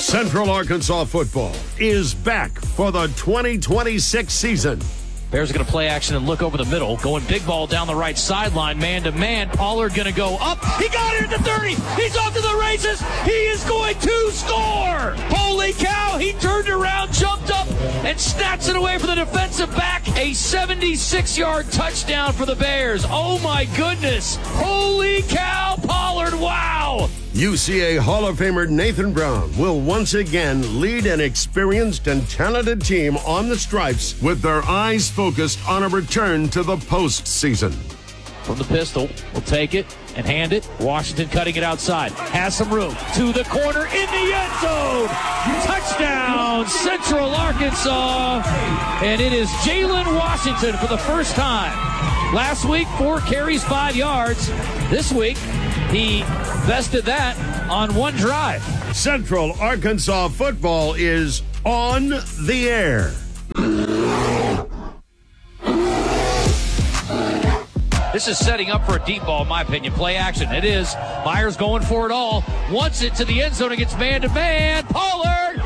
Central Arkansas football is back for the 2026 season. Bears are going to play action and look over the middle. Going big ball down the right sideline, man-to-man. Pollard going to go up. He got it at the 30. He's off to the races. He is going to score. Holy cow. He turned around, jumped up, and snatched it away from the defensive back. A 76-yard touchdown for the Bears. Oh, my goodness. Holy cow, Pollard. Wow. UCA Hall of Famer Nathan Brown will once again lead an experienced and talented team on the stripes with their eyes focused on a return to the postseason. From the pistol, will take it and hand it. Washington cutting it outside. Has some room. To the corner in the end zone. Touchdown, Central Arkansas. And it is Jalen Washington for the first time. Last week, 4 carries, 5 yards. This week, he bested that on one drive. Central Arkansas football is on the air. This is setting up for a deep ball, in my opinion. Play action. It is. Myers going for it all. Wants it to the end zone against man-to-man. Pollard.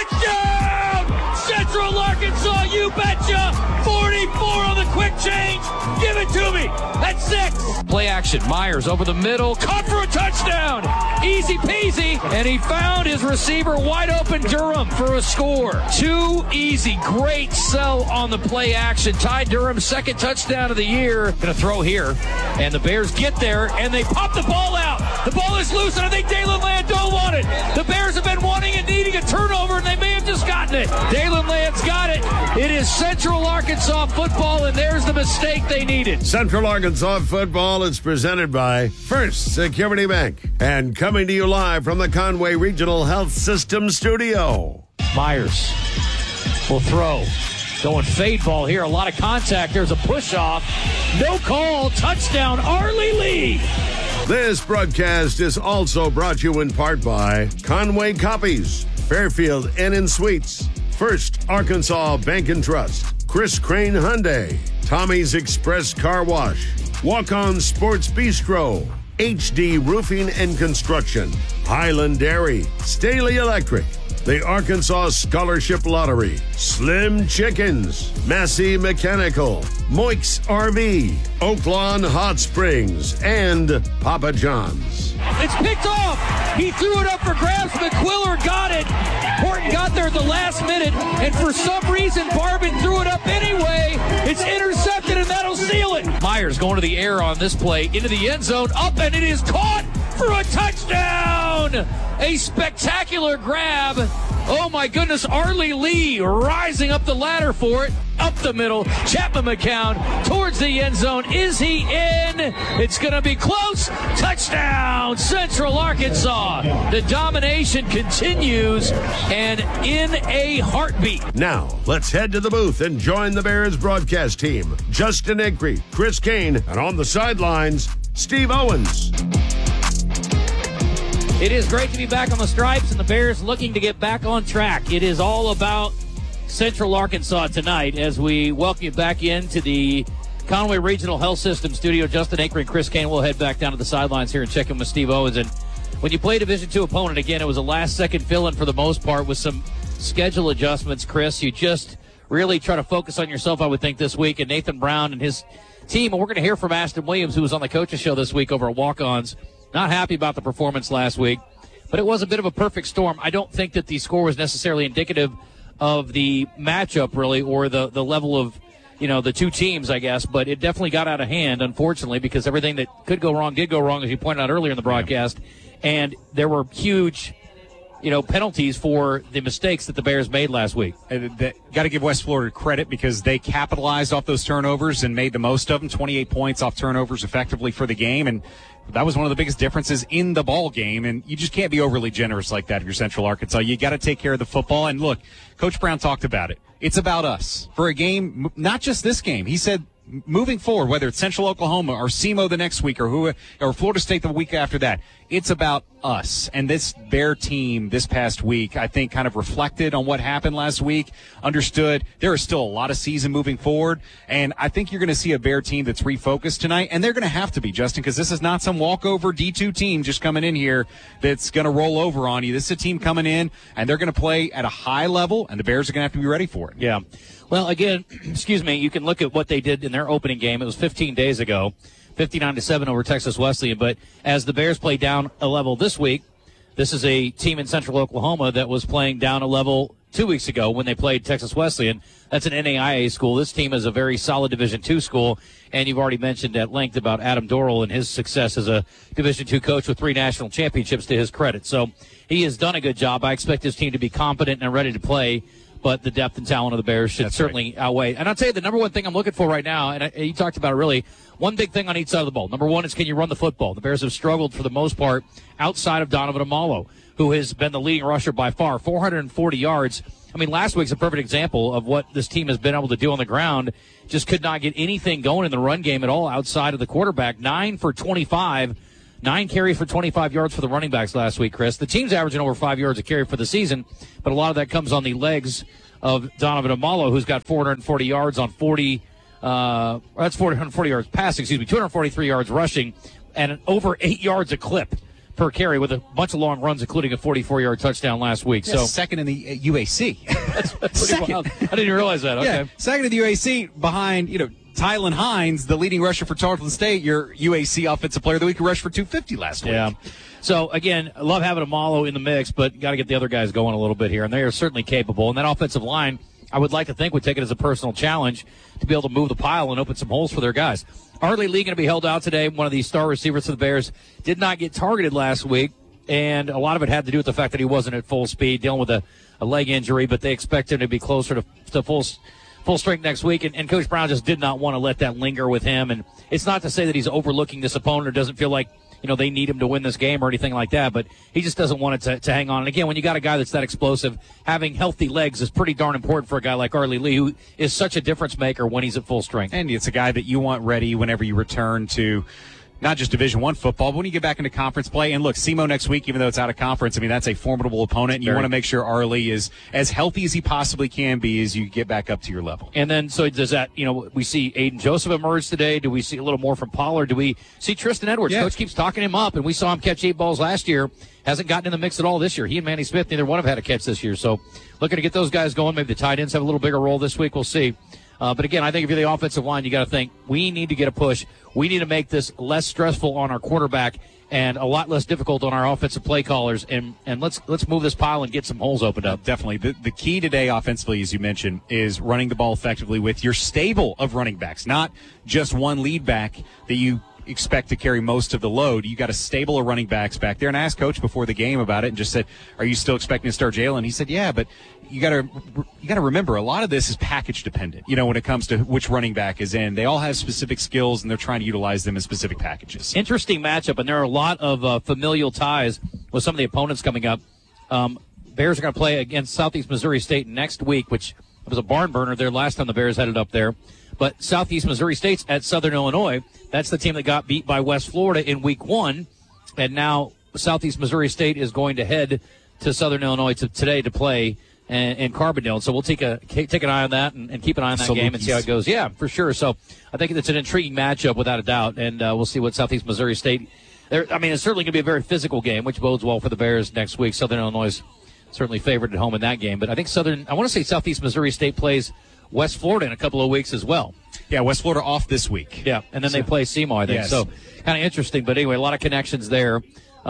Touchdown! Central Arkansas, you betcha! 44 on the quick change. Give it to me. That's 6. Play action. Myers over the middle. Caught for a touchdown. Easy peasy. And he found his receiver wide open, Durham, for a score. Too easy. Great sell on the play action. Ty Durham's second touchdown of the year. Going to throw here. And the Bears get there, and they pop the ball out. The ball is loose, and I think Dalen Land don't want it. The Bears have been wanting and needing a turnover, and they may have just gotten it. Dalen Land's got it. It is Central Arkansas football, and there's the mistake they needed. Central Arkansas football is presented by First Security Bank and coming to you live from the Conway Regional Health System studio. Myers will throw. Going fade ball here. A lot of contact. There's a push off. No call. Touchdown, Arlie Lee. This broadcast is also brought to you in part by Conway Copies, Fairfield Inn & Suites, First Arkansas Bank and Trust, Chris Crane Hyundai, Tommy's Express Car Wash, Walk-On Sports Bistro, HD Roofing and Construction, Highland Dairy, Staley Electric, the Arkansas Scholarship Lottery, Slim Chickens, Massey Mechanical, Moix RV, Oaklawn Hot Springs, and Papa John's. It's picked off. He threw it up for grabs. McQuiller got it. Horton got there at the last minute, and for some reason, Barbin threw it up anyway. It's intercepted, and that'll seal it. Myers going to the air on this play, into the end zone, up, and it is caught for a touchdown. A spectacular grab. Oh, my goodness. Arlie Lee rising up the ladder for it. Up the middle. Chapman McCown towards the end zone. Is he in? It's going to be close. Touchdown, Central Arkansas. The domination continues, and in a heartbeat. Now, let's head to the booth and join the Bears broadcast team. Justin Acree, Chris Kane, and on the sidelines, Steve Owens. It is great to be back on the stripes, and the Bears looking to get back on track. It is all about Central Arkansas tonight as we welcome you back into the Conway Regional Health System studio. Justin Acree and Chris Kane will head back down to the sidelines here and check in with Steve Owens. And when you play a Division II opponent, again, it was a last-second fill-in for the most part with some schedule adjustments, Chris. You just really try to focus on yourself, I would think, this week. And Nathan Brown and his team, and we're going to hear from Aston Williams, who was on the coaches show this week over at Walk-Ons. Not happy about the performance last week, but it was a bit of a perfect storm. I don't think that the score was necessarily indicative of the matchup, really, or the level of, the two teams, I guess, but it definitely got out of hand, unfortunately, because everything that could go wrong did go wrong, as you pointed out earlier in the broadcast, and there were huge penalties for the mistakes that the Bears made last week. Got to give West Florida credit because they capitalized off those turnovers and made the most of them. 28 points off turnovers effectively for the game, and that was one of the biggest differences in the ball game, and you just can't be overly generous like that if you're Central Arkansas. You got to take care of the football, and look, Coach Brown talked about it. It's about us. For a game, not just this game. He said moving forward, whether it's Central Oklahoma or SEMO the next week or Florida State the week after that, it's about us. And this Bear team this past week, I think, kind of reflected on what happened last week, understood there is still a lot of season moving forward. And I think you're going to see a Bear team that's refocused tonight. And they're going to have to be, Justin, because this is not some walkover D2 team just coming in here that's going to roll over on you. This is a team coming in, and they're going to play at a high level, and the Bears are going to have to be ready for it. Yeah. Well, again, excuse me, you can look at what they did in their opening game. It was 15 days ago. 59-7 over Texas Wesleyan. But as the Bears play down a level this week, this is a team in Central Oklahoma that was playing down a level 2 weeks ago when they played Texas Wesleyan. That's an NAIA school. This team is a very solid Division II school, and you've already mentioned at length about Adam Dorrell and his success as a Division II coach with 3 national championships to his credit. So he has done a good job. I expect his team to be competent and ready to play, but the depth and talent of the Bears should certainly outweigh. And I'll tell you, the number one thing I'm looking for right now, and you talked about it really, one big thing on each side of the ball. Number one is, can you run the football? The Bears have struggled for the most part outside of Donovan Amalo, who has been the leading rusher by far, 440 yards. I mean, last week's a perfect example of what this team has been able to do on the ground. Just could not get anything going in the run game at all outside of the quarterback. 9 for 25, 9 carries for 25 yards for the running backs last week, Chris. The team's averaging over 5 yards a carry for the season, but a lot of that comes on the legs of Donovan Amalo, who's got 440 yards on 440 yards passing, 243 yards rushing, and over 8 yards a clip per carry with a bunch of long runs, including a 44-yard touchdown last week. Yeah, so second in the UAC. That's pretty wild. I didn't even realize that. Okay. Yeah, second in the UAC behind, Tylan Hines, the leading rusher for Tarleton State, your UAC Offensive Player of the Week, who rushed for 250 last week. Yeah. So, again, I love having Amalo in the mix, but got to get the other guys going a little bit here, and they are certainly capable. And that offensive line, I would like to think, would take it as a personal challenge to be able to move the pile and open some holes for their guys. Arlie Lee going to be held out today. One of the star receivers for the Bears did not get targeted last week, and a lot of it had to do with the fact that he wasn't at full speed, dealing with a leg injury, but they expect him to be closer to full strength next week, and Coach Brown just did not want to let that linger with him. And it's not to say that he's overlooking this opponent or doesn't feel like they need him to win this game or anything like that, but he just doesn't want it to hang on. And again, when you got a guy that's that explosive, having healthy legs is pretty darn important for a guy like Arlie Lee, who is such a difference maker when he's at full strength. And it's a guy that you want ready whenever you return to not just Division I football, but when you get back into conference play. And look, SEMO next week, even though it's out of conference, I mean, that's a formidable opponent. And you want to make sure Arlie is as healthy as he possibly can be as you get back up to your level. And then, so does that, we see Aiden Joseph emerge today. Do we see a little more from Pollard? Do we see Tristan Edwards? Yeah. Coach keeps talking him up, and we saw him catch 8 balls last year. Hasn't gotten in the mix at all this year. He and Manny Smith, neither one have had a catch this year. So looking to get those guys going. Maybe the tight ends have a little bigger role this week. We'll see. But again, I think if you're the offensive line, you got to think we need to get a push. We need to make this less stressful on our quarterback and a lot less difficult on our offensive play callers. And let's move this pile and get some holes opened up. Definitely. The key today offensively, as you mentioned, is running the ball effectively with your stable of running backs, not just one lead back that you expect to carry most of the load. You got a stable of running backs back there. And I asked Coach before the game about it and just said, are you still expecting to start Jalen? He said, yeah, but you got to remember, a lot of this is package dependent, when it comes to which running back is in. They all have specific skills, and they're trying to utilize them in specific packages. Interesting matchup, and there are a lot of familial ties with some of the opponents coming up. Bears are going to play against Southeast Missouri State next week, which was a barn burner there last time the Bears headed up there. But Southeast Missouri State's at Southern Illinois. That's the team that got beat by West Florida in Week 1. And now Southeast Missouri State is going to head to Southern Illinois today to play in Carbondale. So we'll take an eye on that and keep an eye on that game and see how it goes. Yeah, for sure. So I think it's an intriguing matchup without a doubt. And we'll see what Southeast Missouri State – it's certainly going to be a very physical game, which bodes well for the Bears next week. Southern Illinois is certainly favored at home in that game. But I think I want to say Southeast Missouri State plays West Florida in a couple of weeks as well. Yeah, West Florida off this week. Yeah, and then they play SEMO, I think. Yes. So kind of interesting. But anyway, a lot of connections there.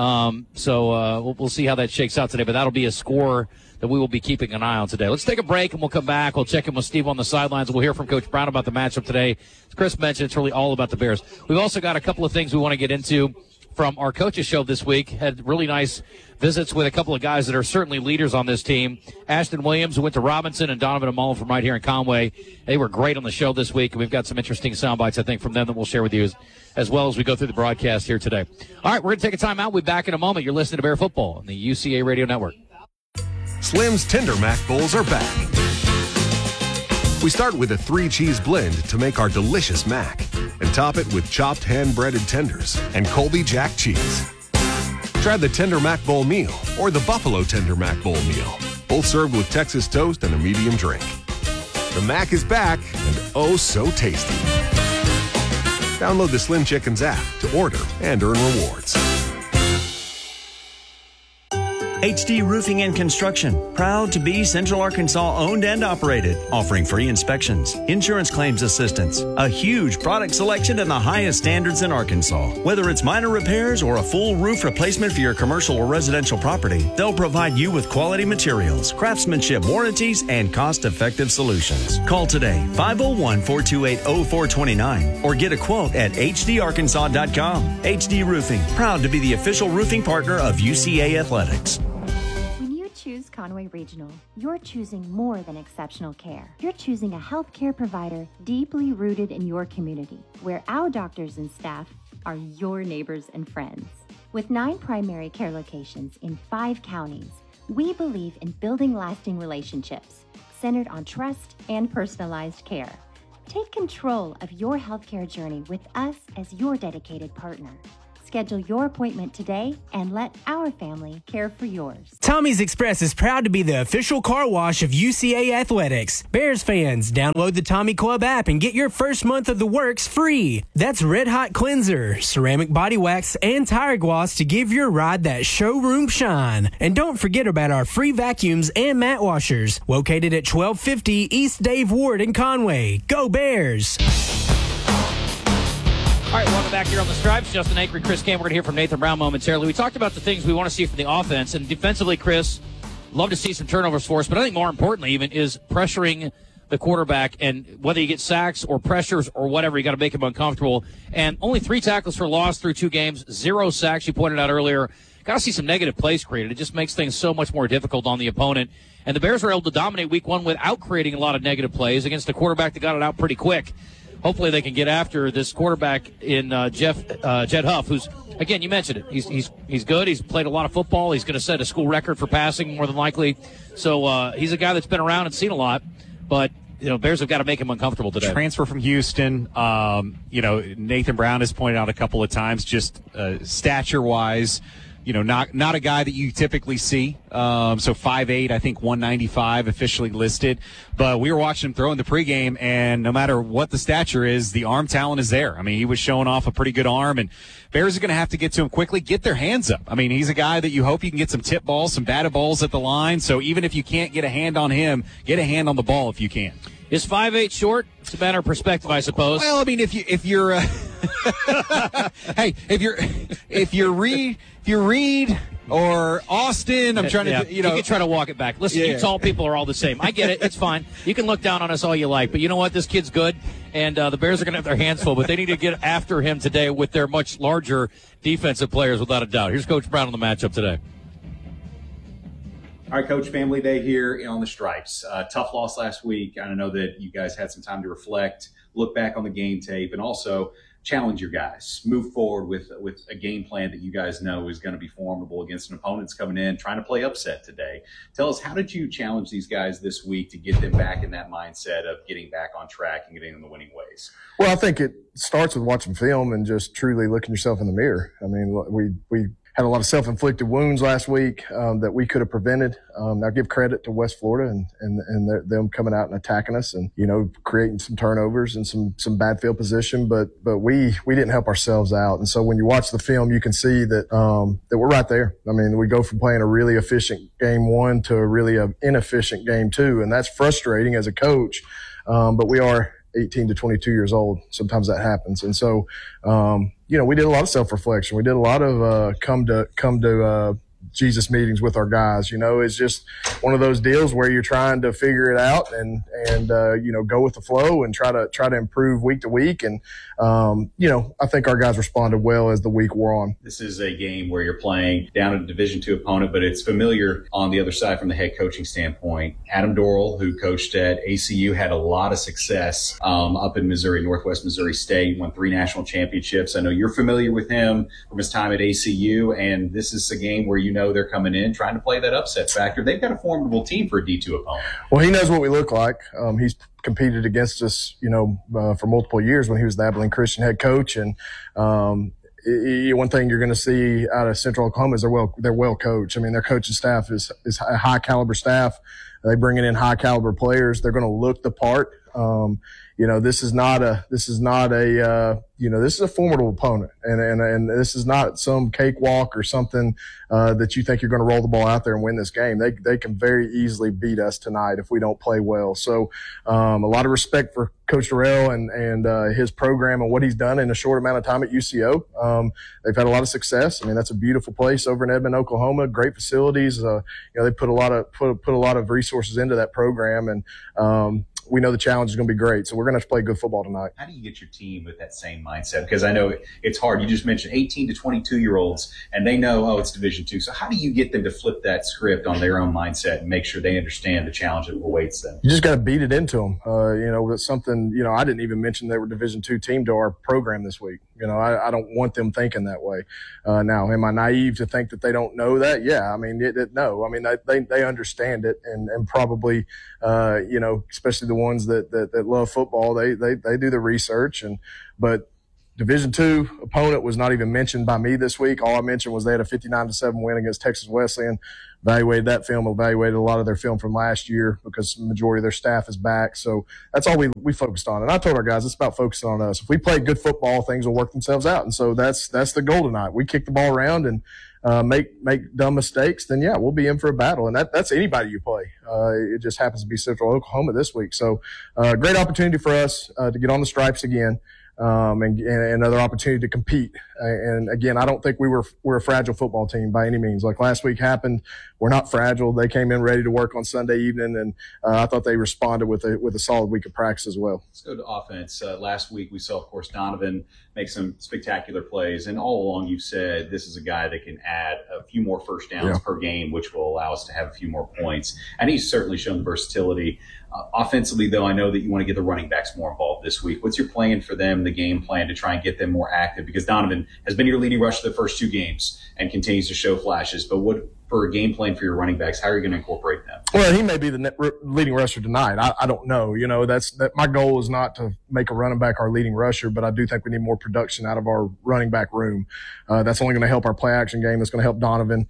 So we'll see how that shakes out today. But that'll be a score that we will be keeping an eye on today. Let's take a break, and we'll come back. We'll check in with Steve on the sidelines. We'll hear from Coach Brown about the matchup today. As Chris mentioned, it's really all about the Bears. We've also got a couple of things we want to get into from our coaches show this week. Had really nice visits with a couple of guys that are certainly leaders on this team. Ashton Williams, who went to Robinson, and Donovan Amalo from right here in Conway. They were great on the show this week, and we've got some interesting sound bites, I think, from them that we'll share with you as well as we go through the broadcast here today. All right, we're going to take a time out. We'll be back in a moment. You're listening to Bear Football on the UCA Radio Network. Slim's Tender Mac Bowls are back. We start with a 3-cheese blend to make our delicious mac and top it with chopped hand-breaded tenders and Colby Jack cheese. Try the Tender Mac Bowl meal or the Buffalo Tender Mac Bowl meal, both served with Texas toast and a medium drink. The Mac is back and oh so tasty. Download the Slim Chickens app to order and earn rewards. HD Roofing and Construction, proud to be Central Arkansas owned and operated, offering free inspections, insurance claims assistance, a huge product selection and the highest standards in Arkansas. Whether it's minor repairs or a full roof replacement for your commercial or residential property, they'll provide you with quality materials, craftsmanship warranties, and cost-effective solutions. Call today, 501-428-0429, or get a quote at hdarkansas.com. HD Roofing, proud to be the official roofing partner of UCA Athletics. Choose Conway Regional. You're choosing more than exceptional care. You're choosing a healthcare provider deeply rooted in your community, where our doctors and staff are your neighbors and friends. With 9 primary care locations in 5 counties, we believe in building lasting relationships centered on trust and personalized care. Take control of your healthcare journey with us as your dedicated partner. Schedule your appointment today and let our family care for yours. Tommy's Express is proud to be the official car wash of UCA Athletics. Bears fans, download the Tommy Club app and get your first month of the works free. That's Red Hot Cleanser, ceramic body wax, and tire gloss to give your ride that showroom shine. And don't forget about our free vacuums and mat washers, located at 1250 East Dave Ward in Conway. Go Bears! All right, welcome back here on the Stripes. Justin Acri, Chris Cam. We're going to hear from Nathan Brown momentarily. We talked about the things we want to see from the offense, and defensively, Chris, love to see some turnovers for us, but I think more importantly even is pressuring the quarterback, and whether you get sacks or pressures or whatever, you got to make him uncomfortable. And only 3 tackles for loss through 2 games, 0 sacks, you pointed out earlier. Got to see some negative plays created. It just makes things so much more difficult on the opponent. And the Bears were able to dominate week 1 without creating a lot of negative plays against a quarterback that got it out pretty quick. Hopefully they can get after this quarterback in Jed Huff, who's, again, you mentioned it. He's good. He's played a lot of football. He's going to set a school record for passing more than likely. So he's a guy that's been around and seen a lot. But, Bears have got to make him uncomfortable today. Transfer from Houston. Nathan Brown has pointed out a couple of times, just stature-wise, not a guy that you typically see. So 5'8", I think 195 officially listed. But we were watching him throw in the pregame, and no matter what the stature is, the arm talent is there. I mean, he was showing off a pretty good arm, and Bears are going to have to get to him quickly, get their hands up. I mean, he's a guy that you hope you can get some tip balls, some batted balls at the line. So even if you can't get a hand on him, get a hand on the ball if you can. Is 5'8" short? It's a matter of perspective, I suppose. Well, I mean, if you're hey, if you're Reed or Austin, I'm trying to, you can try to walk it back. Listen, you tall people are all the same. I get it. It's fine. You can look down on us all you like, but you know what? This kid's good, and the Bears are going to have their hands full, but they need to get after him today with their much larger defensive players, without a doubt. Here's Coach Brown on the matchup today. All right, Coach, Family Day here on the Stripes. Tough loss last week. I know that you guys had some time to reflect, look back on the game tape, and also challenge your guys. Move forward with a game plan that you guys know is going to be formidable against an opponent that's coming in, trying to play upset today. Tell us, how did you challenge these guys this week to get them back in that mindset of getting back on track and getting in the winning ways? Well, I think it starts with watching film and just truly looking yourself in the mirror. I mean, we had a lot of self-inflicted wounds last week that we could have prevented. I give credit to West Florida and them coming out and attacking us and, creating some turnovers and some bad field position. But we didn't help ourselves out. And so when you watch the film, you can see that we're right there. I mean, we go from playing a really efficient game 1 to a really inefficient game 2. And that's frustrating as a coach. But we are 18 to 22 years old. Sometimes that happens. And so, we did a lot of self-reflection. We did a lot of come to Jesus meetings with our guys. It's just one of those deals where you're trying to figure it out and go with the flow and try to improve week to week. And, I think our guys responded well as the week wore on. This is a game where you're playing down a Division II opponent, but it's familiar on the other side from the head coaching standpoint. Adam Dorrell, who coached at ACU, had a lot of success up in Missouri, Northwest Missouri State, won 3 national championships. I know you're familiar with him from his time at ACU, and this is a game where they're coming in trying to play that upset factor. They've got a formidable team for a D2 opponent. Well, he knows what we look like. He's competed against us, for multiple years when he was the Abilene Christian head coach. And one thing you're going to see out of Central Oklahoma is they're well coached. I mean, their coaching staff is a high caliber staff. They bringing in high caliber players. They're going to look the part. This is a formidable opponent, and this is not some cakewalk or something that you think you're going to roll the ball out there and win this game. They can very easily beat us tonight if we don't play well. So a lot of respect for Coach Dorrell and his program and what he's done in a short amount of time at UCO. They've had a lot of success. I mean, that's a beautiful place over in Edmond, Oklahoma. Great facilities. They put a lot of resources into that program, and we know the challenge is going to be great. So we're going to have to play good football tonight. How do you get your team with that same mindset? Because I know it's hard. You just mentioned 18 to 22-year-olds, and they know, it's Division II. So how do you get them to flip that script on their own mindset and make sure they understand the challenge that awaits them? You just got to beat it into them. It's something, I didn't even mention they were Division II team to our program this week. I don't want them thinking that way. Now, am I naive to think that they don't know that? Yeah. I mean, no. I mean, they understand it, and probably, especially the ones that love football, they do the research. But Division II opponent was not even mentioned by me this week. All I mentioned was they had a 59-7 win against Texas Wesleyan. Evaluated that film, evaluated a lot of their film from last year because the majority of their staff is back. So that's all we focused on. And I told our guys, it's about focusing on us. If we play good football, things will work themselves out. And so that's the goal tonight. We kick the ball around and make dumb mistakes, then we'll be in for a battle. And that's anybody you play. It just happens to be Central Oklahoma this week. So great opportunity for us to get on the stripes again. And another opportunity to compete. And again, I don't think we're a fragile football team by any means. Like last week happened, we're not fragile. They came in ready to work on Sunday evening, and I thought they responded with a solid week of practice as well. Let's go to offense. Last week we saw, of course, Donovan make some spectacular plays, and all along you've said this is a guy that can add a few more first downs per game, which will allow us to have a few more points. And he's certainly shown versatility. Offensively, though, I know that you want to get the running backs more involved this week. What's your plan for them, the game plan to try and get them more active? Because Donovan has been your leading rusher the first two games and continues to show flashes. But what for a game plan for your running backs, how are you going to incorporate them? Well, he may be the leading rusher tonight. I don't know. That my goal is not to make a running back our leading rusher, but I do think we need more production out of our running back room. That's only going to help our play action game. It's going to help Donovan,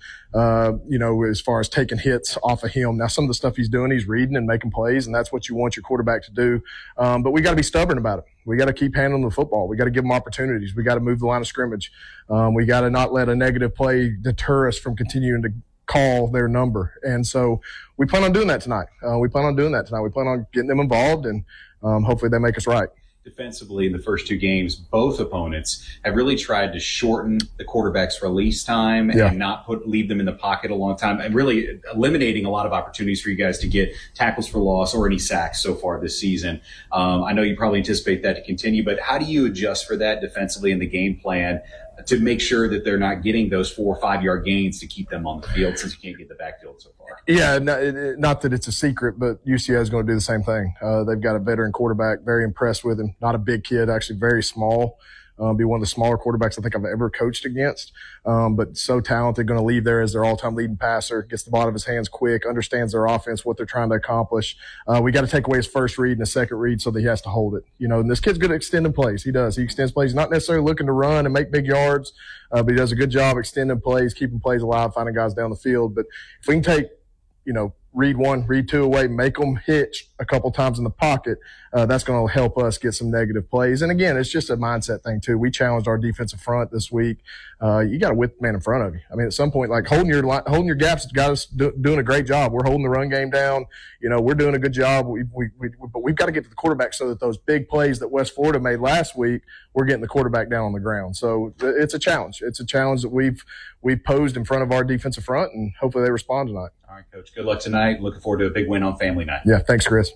as far as taking hits off of him. Now, some of the stuff he's doing, he's reading and making plays, and that's what you want your quarterback to do. But we got to be stubborn about it. We got to keep handling the football. We got to give them opportunities. We got to move the line of scrimmage. We got to not let a negative play deter us from continuing to call their number. And so we plan on doing that tonight. We plan on getting them involved, and hopefully they make us right. Defensively, in the first two games, both opponents have really tried to shorten the quarterback's release time and not leave them in the pocket a long time, and really eliminating a lot of opportunities for you guys to get tackles for loss or any sacks so far this season. I know you probably anticipate that to continue, but how do you adjust for that defensively in the game plan to make sure that they're not getting those 4 or 5 yard gains to keep them on the field, since you can't get the backfield so far? Yeah, not that it's a secret, but UCO is going to do the same thing. They've got a veteran quarterback, very impressed with him. Not a big kid, actually very small. Be one of the smaller quarterbacks I think I've ever coached against. But so talented, going to leave there as their all-time leading passer, gets the ball out of his hands quick, understands their offense, what they're trying to accomplish. We got to take away his first read and his second read so that he has to hold it. And this kid's good at extending plays. He does. He extends plays. He's not necessarily looking to run and make big yards, but he does a good job extending plays, keeping plays alive, finding guys down the field. But if we can take, read one, read two away, make them hitch a couple times in the pocket, that's going to help us get some negative plays. And again, it's just a mindset thing too. We challenged our defensive front this week. You got a width man in front of you. I mean, at some point, like holding your gaps has got us doing a great job. We're holding the run game down. We're doing a good job. But we've got to get to the quarterback so that those big plays that West Florida made last week, we're getting the quarterback down on the ground. So it's a challenge. It's a challenge that we've posed in front of our defensive front, and hopefully they respond tonight. All right, Coach. Good luck tonight. Looking forward to a big win on family night. Yeah, thanks, Chris.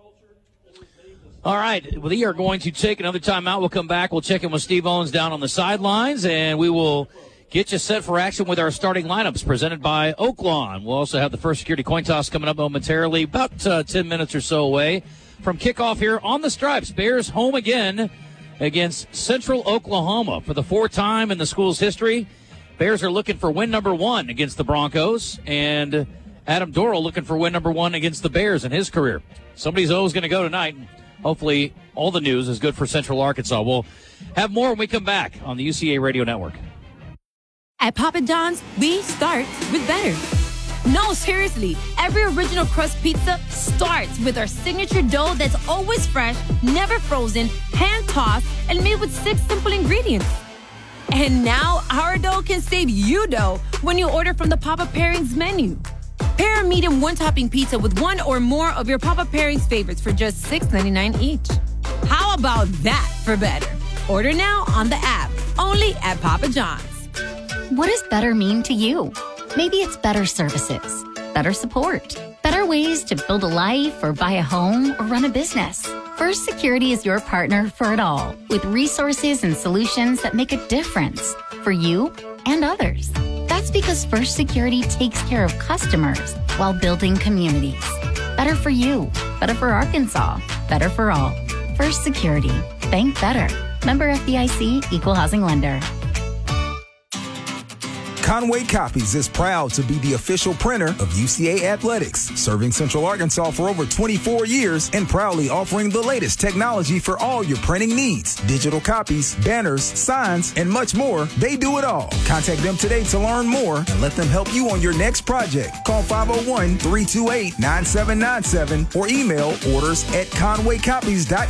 All right, we are going to take another timeout. We'll come back. We'll check in with Steve Owens down on the sidelines, and we will get you set for action with our starting lineups presented by Oaklawn. We'll also have the first security coin toss coming up momentarily, about 10 minutes or so away from kickoff here on the Stripes. Bears home again against Central Oklahoma for the fourth time in the school's history. Bears are looking for win number 1 against the Broncos, and Adam Dorrell looking for win number 1 against the Bears in his career. Somebody's always going to go tonight. Hopefully all the news is good for Central Arkansas. We'll have more when we come back on the UCA Radio Network. At Papa John's, we start with better. No, seriously, every original crust pizza starts with our signature dough that's always fresh, never frozen, hand-tossed, and made with 6 simple ingredients. And now our dough can save you dough when you order from the Papa Pairings menu. Pair a medium one-topping pizza with one or more of your Papa Pairings favorites for just $6.99 each. How about that for better? Order now on the app, only at Papa John's. What does better mean to you? Maybe it's better services, better support, better ways to build a life or buy a home or run a business. First Security is your partner for it all, with resources and solutions that make a difference for you and others. That's because First Security takes care of customers while building communities. Better for you, better for Arkansas, better for all. First Security. Bank better. Member FDIC, Equal Housing Lender. Conway Copies is proud to be the official printer of UCA Athletics, serving Central Arkansas for over 24 years and proudly offering the latest technology for all your printing needs. Digital copies, banners, signs, and much more. They do it all. Contact them today to learn more and let them help you on your next project. Call 501-328-9797 or email orders@conwaycopies.com.